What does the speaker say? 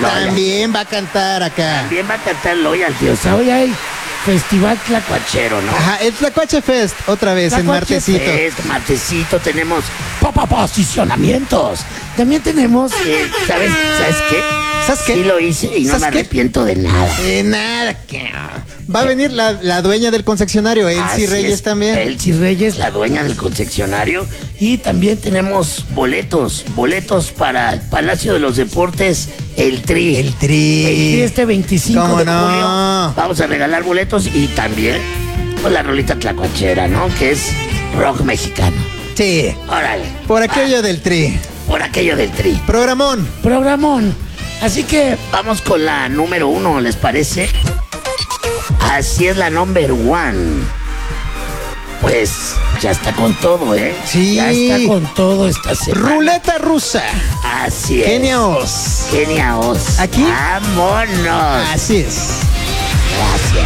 También va a cantar acá. También va a cantar Loyalty. O sea, hoy hay Festival Tlacuachero, ¿no? Ajá, el Tlacuache Fest, otra vez, en Tlacuache martesito. Fest, martesito, tenemos posicionamientos. También tenemos, ¿sabes qué? ¿Sabes qué? Sí lo hice y no me ¿Sabes qué? arrepiento de nada. Nada, que... Va a venir la dueña del concesionario, Elsie Así Reyes es, también. Elsie Reyes, la dueña del concesionario. Y también tenemos boletos para el Palacio de los Deportes, el Tri. El Tri. El Tri este 25 ¿Cómo de no? julio. Vamos a regalar boletos y también pues, la rolita tlacuachera, ¿no? Que es rock mexicano. Sí, Órale. por aquello del Tri. Por aquello del Tri. Programón. Programón. Así que vamos con la número 1, ¿les parece? Así es la number 1. Pues ya está con todo, ¿eh? Sí. Ya está con todo esta semana. Ruleta rusa. Así es. Kenia Oz. Kenia Oz. Aquí. Vámonos. Así es. Gracias.